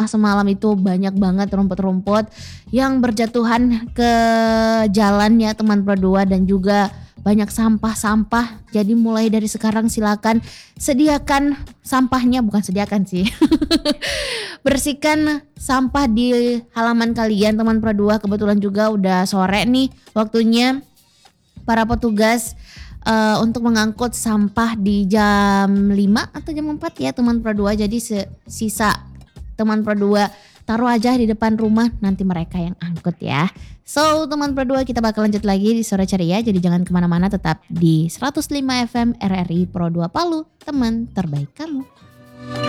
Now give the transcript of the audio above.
sampah semalam itu banyak banget rumput-rumput yang berjatuhan ke jalan ya teman Pro 2 dan juga banyak sampah-sampah. Jadi mulai dari sekarang silakan sediakan sampahnya, bukan sediakan sih. Bersihkan sampah di halaman kalian teman Pro 2. Kebetulan juga udah sore nih waktunya para petugas untuk mengangkut sampah di jam 5 atau jam 4 ya teman Pro 2. Jadi sisa teman Pro 2 taruh aja di depan rumah, nanti mereka yang angkut ya. So teman Pro 2, kita bakal lanjut lagi di sore ceria. Jadi jangan kemana-mana, tetap di 105 FM RRI Pro 2 Palu, teman terbaik kamu.